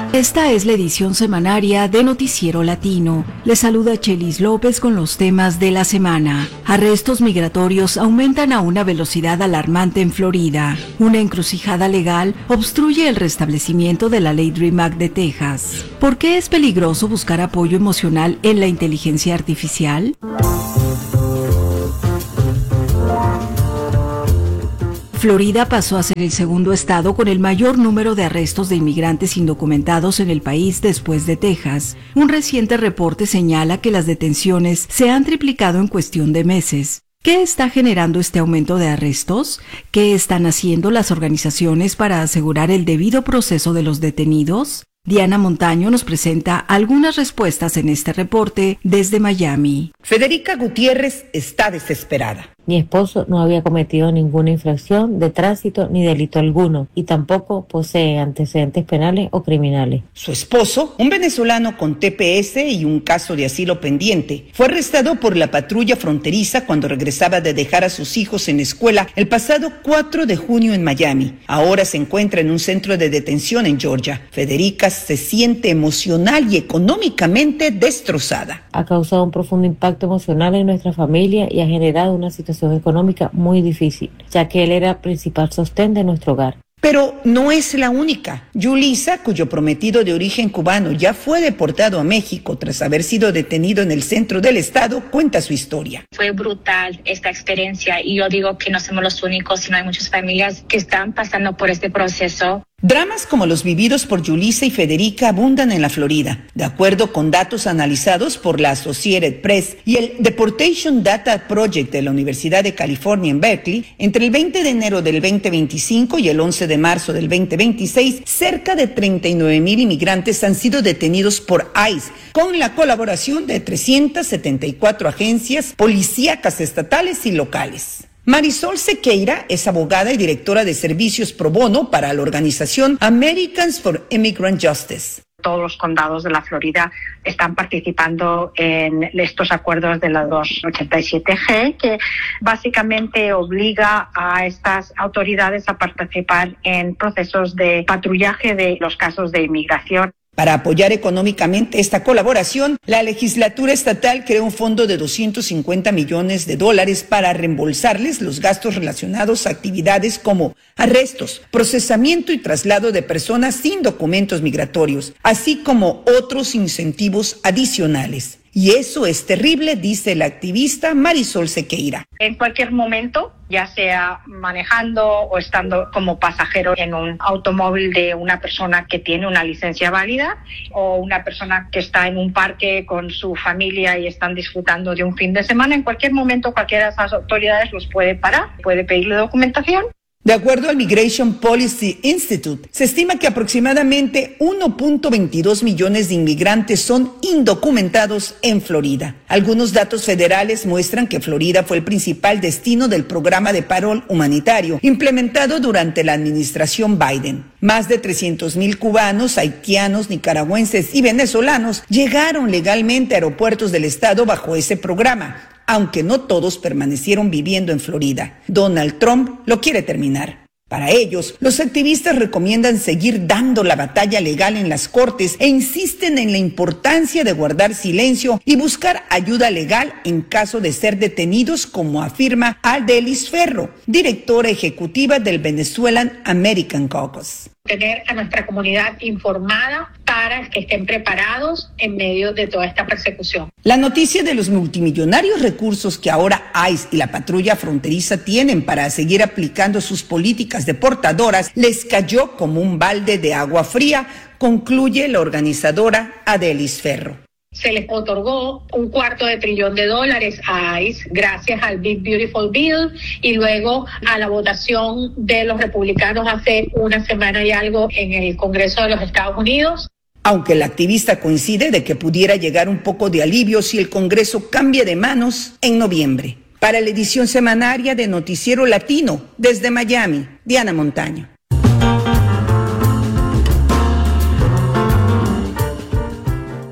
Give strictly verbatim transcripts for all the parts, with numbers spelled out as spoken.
Esta es la edición semanaria de Noticiero Latino. Les saluda Chelis López con los temas de la semana. Arrestos migratorios aumentan a una velocidad alarmante en Florida. Una encrucijada legal obstruye el restablecimiento de la ley DREAM Act de Texas. ¿Por qué es peligroso buscar apoyo emocional en la inteligencia artificial? Florida pasó a ser el segundo estado con el mayor número de arrestos de inmigrantes indocumentados en el país después de Texas. Un reciente reporte señala que las detenciones se han triplicado en cuestión de meses. ¿Qué está generando este aumento de arrestos? ¿Qué están haciendo las organizaciones para asegurar el debido proceso de los detenidos? Diana Montaño nos presenta algunas respuestas en este reporte desde Miami. Federica Gutiérrez está desesperada. Mi esposo no había cometido ninguna infracción de tránsito ni delito alguno y tampoco posee antecedentes penales o criminales. Su esposo, un venezolano con T P S y un caso de asilo pendiente, fue arrestado por la patrulla fronteriza cuando regresaba de dejar a sus hijos en escuela el pasado cuatro de junio en Miami. Ahora se encuentra en un centro de detención en Georgia. Federica se siente emocional y económicamente destrozada. Ha causado un profundo impacto emocional en nuestra familia y ha generado una situación económica muy difícil, ya que él era el principal sostén de nuestro hogar. Pero no es la única. Yulisa, cuyo prometido de origen cubano ya fue deportado a México tras haber sido detenido en el centro del estado, cuenta su historia. Fue brutal esta experiencia y yo digo que no somos los únicos, sino hay muchas familias que están pasando por este proceso. Dramas como los vividos por Yulisa y Federica abundan en la Florida. De acuerdo con datos analizados por la Associated Press y el Deportation Data Project de la Universidad de California en Berkeley, entre el veinte de enero del veinte veinticinco y el once de marzo del veinte veintiséis, cerca de treinta y nueve mil inmigrantes han sido detenidos por ICE, con la colaboración de trescientas setenta y cuatro agencias policíacas estatales y locales. Marisol Sequeira es abogada y directora de servicios pro bono para la organización Americans for Immigrant Justice. Todos los condados de la Florida están participando en estos acuerdos de la doscientos ochenta y siete G, que básicamente obliga a estas autoridades a participar en procesos de patrullaje de los casos de inmigración. Para apoyar económicamente esta colaboración, la legislatura estatal creó un fondo de doscientos cincuenta millones de dólares para reembolsarles los gastos relacionados a actividades como arrestos, procesamiento y traslado de personas sin documentos migratorios, así como otros incentivos adicionales. Y eso es terrible, dice la activista Marisol Sequeira. En cualquier momento, ya sea manejando o estando como pasajero en un automóvil de una persona que tiene una licencia válida o una persona que está en un parque con su familia y están disfrutando de un fin de semana, en cualquier momento cualquiera de esas autoridades los puede parar, puede pedirle documentación. De acuerdo al Migration Policy Institute, se estima que aproximadamente uno punto veintidós millones de inmigrantes son indocumentados en Florida. Algunos datos federales muestran que Florida fue el principal destino del programa de parol humanitario implementado durante la administración Biden. Más de trescientos mil cubanos, haitianos, nicaragüenses y venezolanos llegaron legalmente a aeropuertos del estado bajo ese programa, aunque no todos permanecieron viviendo en Florida. Donald Trump lo quiere terminar. Para ellos, los activistas recomiendan seguir dando la batalla legal en las cortes e insisten en la importancia de guardar silencio y buscar ayuda legal en caso de ser detenidos, como afirma Adelis Ferro, directora ejecutiva del Venezuelan American Caucus. Tener a nuestra comunidad informada para que estén preparados en medio de toda esta persecución. La noticia de los multimillonarios recursos que ahora ICE y la patrulla fronteriza tienen para seguir aplicando sus políticas deportadoras les cayó como un balde de agua fría, concluye la organizadora Adelis Ferro. Se les otorgó un cuarto de trillón de dólares a ICE gracias al Big Beautiful Bill y luego a la votación de los republicanos hace una semana y algo en el Congreso de los Estados Unidos. Aunque la activista coincide de que pudiera llegar un poco de alivio si el Congreso cambia de manos en noviembre. Para la edición semanaria de Noticiero Latino, desde Miami, Diana Montaño. Una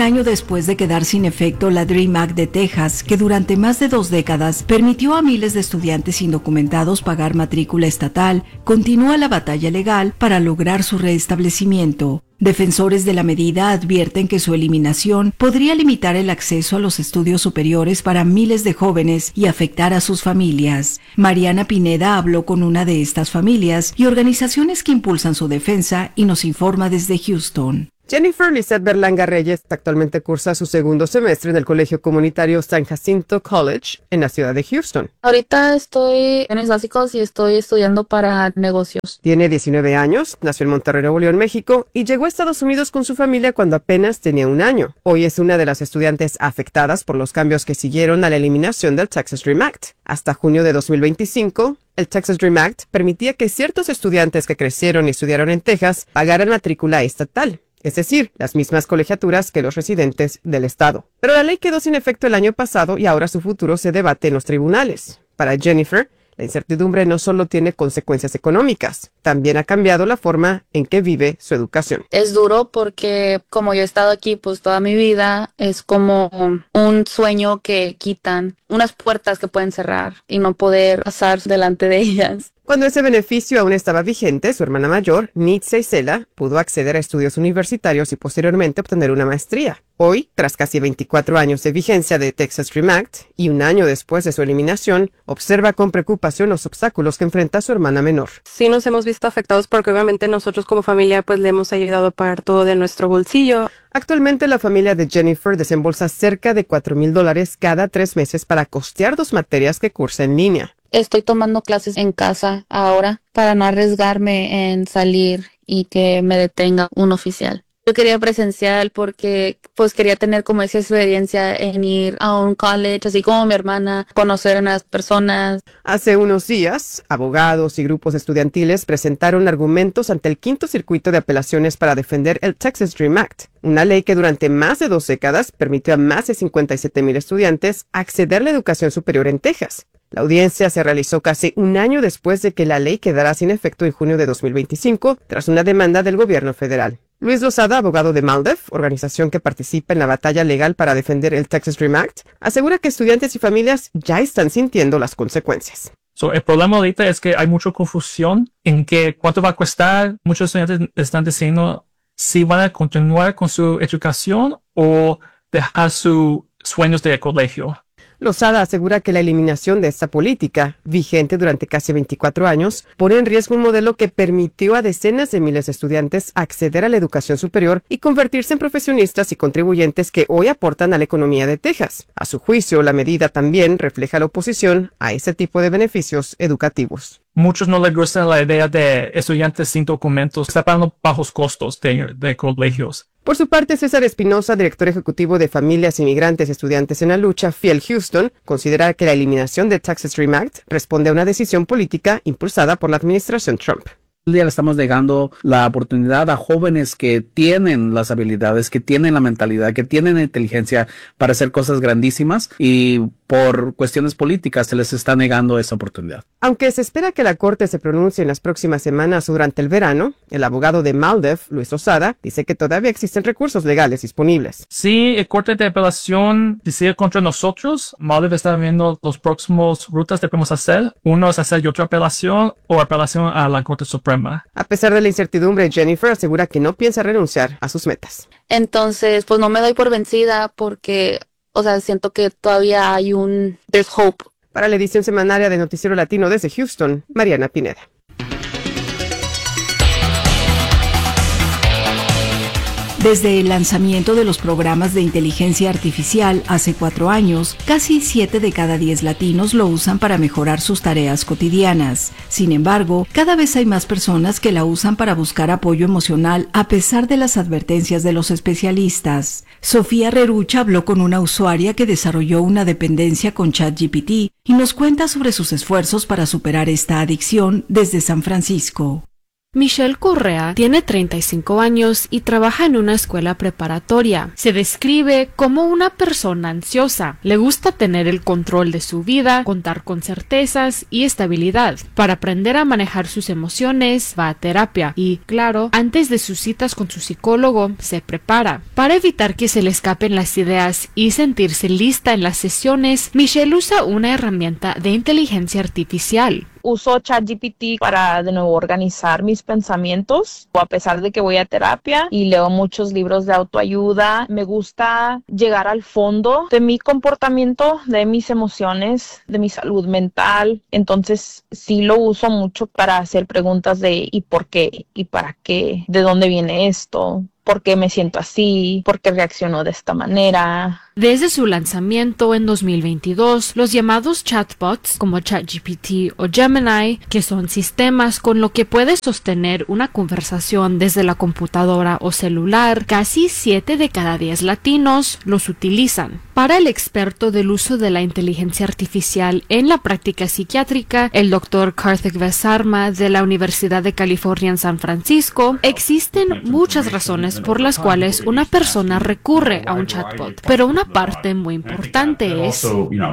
año después de quedar sin efecto la DREAM Act de Texas, que durante más de dos décadas permitió a miles de estudiantes indocumentados pagar matrícula estatal, continúa la batalla legal para lograr su restablecimiento. Defensores de la medida advierten que su eliminación podría limitar el acceso a los estudios superiores para miles de jóvenes y afectar a sus familias. Mariana Pineda habló con una de estas familias y organizaciones que impulsan su defensa y nos informa desde Houston. Jennifer Lizette Berlanga Reyes actualmente cursa su segundo semestre en el Colegio Comunitario San Jacinto College en la ciudad de Houston. Ahorita estoy en los básicos y estoy estudiando para negocios. Tiene diecinueve años, nació en Monterrey, Nuevo León, México, y llegó a Estados Unidos con su familia cuando apenas tenía un año. Hoy es una de las estudiantes afectadas por los cambios que siguieron a la eliminación del Texas DREAM Act. Hasta junio de dos mil veinticinco, el Texas DREAM Act permitía que ciertos estudiantes que crecieron y estudiaron en Texas pagaran matrícula estatal, es decir, las mismas colegiaturas que los residentes del estado. Pero la ley quedó sin efecto el año pasado y ahora su futuro se debate en los tribunales. Para Jennifer, la incertidumbre no solo tiene consecuencias económicas, también ha cambiado la forma en que vive su educación. Es duro porque como yo he estado aquí pues toda mi vida, es como un sueño que quitan, unas puertas que pueden cerrar y no poder pasar delante de ellas. Cuando ese beneficio aún estaba vigente, su hermana mayor, Nitze Isela, pudo acceder a estudios universitarios y posteriormente obtener una maestría. Hoy, tras casi veinticuatro años de vigencia de Texas DREAM Act y un año después de su eliminación, observa con preocupación los obstáculos que enfrenta su hermana menor. Sí nos hemos visto afectados porque obviamente nosotros como familia pues le hemos ayudado a pagar todo de nuestro bolsillo. Actualmente la familia de Jennifer desembolsa cerca de cuatro mil dólares cada tres meses para costear dos materias que cursa en línea. Estoy tomando clases en casa ahora para no arriesgarme en salir y que me detenga un oficial. Yo quería presencial porque pues quería tener como esa experiencia en ir a un college, así como mi hermana, conocer a las personas. Hace unos días, abogados y grupos estudiantiles presentaron argumentos ante el Quinto Circuito de Apelaciones para defender el Texas DREAM Act, una ley que durante más de dos décadas permitió a más de cincuenta y siete mil estudiantes acceder a la educación superior en Texas. La audiencia se realizó casi un año después de que la ley quedara sin efecto en junio de dos mil veinticinco, tras una demanda del gobierno federal. Luis Lozada, abogado de MALDEF, organización que participa en la batalla legal para defender el Texas DREAM Act, asegura que estudiantes y familias ya están sintiendo las consecuencias. So, el problema ahorita es que hay mucha confusión en que cuánto va a costar. Muchos estudiantes están diciendo si van a continuar con su educación o dejar sus sueños de colegio. Lozada asegura que la eliminación de esta política, vigente durante casi veinticuatro años, pone en riesgo un modelo que permitió a decenas de miles de estudiantes acceder a la educación superior y convertirse en profesionistas y contribuyentes que hoy aportan a la economía de Texas. A su juicio, la medida también refleja la oposición a ese tipo de beneficios educativos. Muchos no les gusta la idea de estudiantes sin documentos, está pagando bajos costos de, de colegios. Por su parte, César Espinosa, director ejecutivo de Familias Inmigrantes Estudiantes en la Lucha, Fiel Houston, considera que la eliminación del Texas DREAM Act responde a una decisión política impulsada por la administración Trump. El día le estamos negando la oportunidad a jóvenes que tienen las habilidades, que tienen la mentalidad, que tienen la inteligencia para hacer cosas grandísimas y por cuestiones políticas se les está negando esa oportunidad. Aunque se espera que la Corte se pronuncie en las próximas semanas o durante el verano, el abogado de MALDEF, Luis Lozada, dice que todavía existen recursos legales disponibles. Si el Corte de Apelación decide contra nosotros, MALDEF está viendo los próximos rutas que podemos hacer. Uno es hacer otra apelación o apelación a la Corte Suprema. A pesar de la incertidumbre, Jennifer asegura que no piensa renunciar a sus metas. Entonces, pues no me doy por vencida porque, o sea, siento que todavía hay un... there's hope. Para la edición semanaria de Noticiero Latino desde Houston, Mariana Pineda. Desde el lanzamiento de los programas de inteligencia artificial hace cuatro años, casi siete de cada diez latinos lo usan para mejorar sus tareas cotidianas. Sin embargo, cada vez hay más personas que la usan para buscar apoyo emocional a pesar de las advertencias de los especialistas. Sofía Rerucha habló con una usuaria que desarrolló una dependencia con ChatGPT y nos cuenta sobre sus esfuerzos para superar esta adicción desde San Francisco. Michelle Correa tiene treinta y cinco años y trabaja en una escuela preparatoria. Se describe como una persona ansiosa. Le gusta tener el control de su vida, contar con certezas y estabilidad. Para aprender a manejar sus emociones, va a terapia y, claro, antes de sus citas con su psicólogo, se prepara. Para evitar que se le escapen las ideas y sentirse lista en las sesiones, Michelle usa una herramienta de inteligencia artificial. Uso ChatGPT para de nuevo organizar mis pensamientos, a pesar de que voy a terapia y leo muchos libros de autoayuda. Me gusta llegar al fondo de mi comportamiento, de mis emociones, de mi salud mental. Entonces sí lo uso mucho para hacer preguntas de ¿y por qué? ¿Y para qué? ¿De dónde viene esto? ¿Por qué me siento así? ¿Por qué reacciono de esta manera? Desde su lanzamiento en dos mil veintidós, los llamados chatbots como ChatGPT o Gemini, que son sistemas con lo que puedes sostener una conversación desde la computadora o celular, casi siete de cada diez latinos los utilizan. Para el experto del uso de la inteligencia artificial en la práctica psiquiátrica, el doctor Karthik Vesarma de la Universidad de California en San Francisco, existen muchas razones por las cuales una persona recurre a un chatbot, pero una parte muy importante es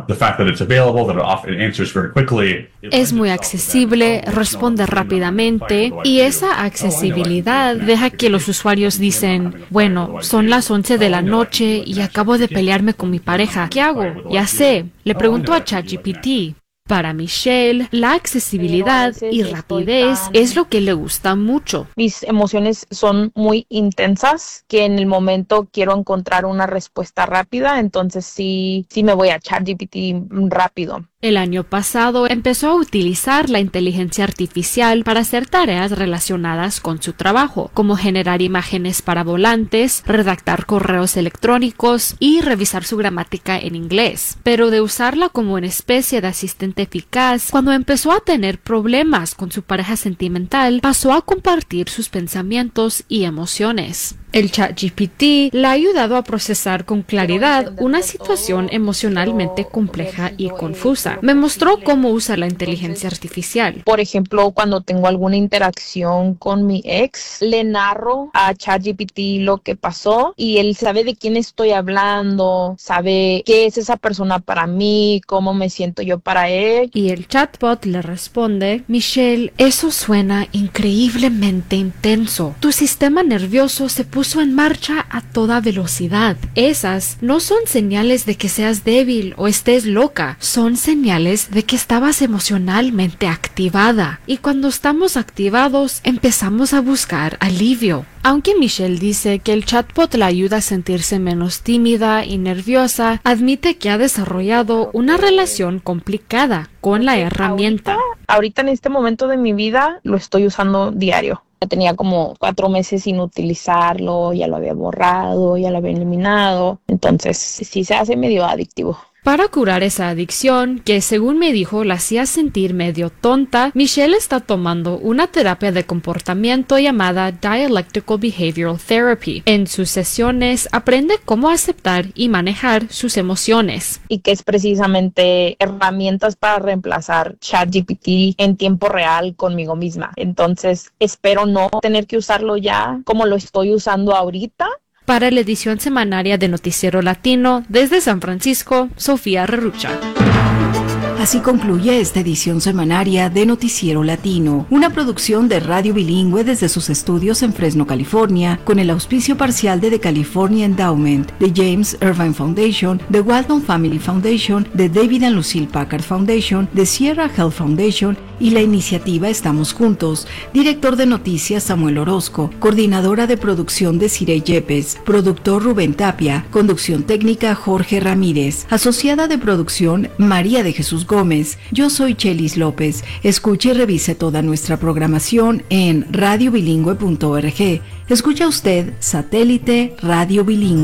es muy accesible, responde rápidamente y esa accesibilidad deja que los usuarios dicen, bueno, son las once de la noche y acabo de pelearme con mi pareja, ¿qué hago? Ya sé, le pregunto a ChatGPT. Para Michelle, la accesibilidad y rapidez es lo que le gusta mucho. Mis emociones son muy intensas, que en el momento quiero encontrar una respuesta rápida, entonces sí, sí me voy a ChatGPT rápido. El año pasado empezó a utilizar la inteligencia artificial para hacer tareas relacionadas con su trabajo, como generar imágenes para volantes, redactar correos electrónicos y revisar su gramática en inglés. Pero de usarla como una especie de asistente eficaz, cuando empezó a tener problemas con su pareja sentimental, pasó a compartir sus pensamientos y emociones. El ChatGPT le ha ayudado a procesar con claridad una situación emocionalmente compleja y confusa. Me mostró cómo usa la inteligencia artificial. Por ejemplo, cuando tengo alguna interacción con mi ex, le narro a ChatGPT lo que pasó y él sabe de quién estoy hablando, sabe qué es esa persona para mí, cómo me siento yo para él. Y el chatbot le responde, Michelle, eso suena increíblemente intenso. Tu sistema nervioso se puso puso en marcha a toda velocidad. Esas no son señales de que seas débil o estés loca, son señales de que estabas emocionalmente activada. Y cuando estamos activados, empezamos a buscar alivio. Aunque Michelle dice que el chatbot la ayuda a sentirse menos tímida y nerviosa, admite que ha desarrollado una relación complicada con la herramienta. Ahorita, ahorita en este momento de mi vida lo estoy usando diario. Tenía como cuatro meses sin utilizarlo, ya lo había borrado, ya lo había eliminado. Entonces sí se hace medio adictivo. Para curar esa adicción, que según me dijo la hacía sentir medio tonta, Michelle está tomando una terapia de comportamiento llamada Dialectical Behavioral Therapy. En sus sesiones aprende cómo aceptar y manejar sus emociones. Y que es precisamente herramientas para reemplazar ChatGPT en tiempo real conmigo misma. Entonces espero no tener que usarlo ya como lo estoy usando ahorita. Para la edición semanaria de Noticiero Latino, desde San Francisco, Sofía Rerucha. Así concluye esta edición semanaria de Noticiero Latino, una producción de Radio Bilingüe desde sus estudios en Fresno, California, con el auspicio parcial de The California Endowment, de James Irvine Foundation, de Walton Family Foundation, de David and Lucille Packard Foundation, de Sierra Health Foundation y la iniciativa Estamos Juntos. Director de noticias Samuel Orozco, coordinadora de producción de Cirey Yepes, productor Rubén Tapia, conducción técnica Jorge Ramírez, asociada de producción María de Jesús Gómez. Yo soy Chelis López. Escuche y revise toda nuestra programación en radio bilingüe punto org. Escucha usted Satélite Radio Bilingüe.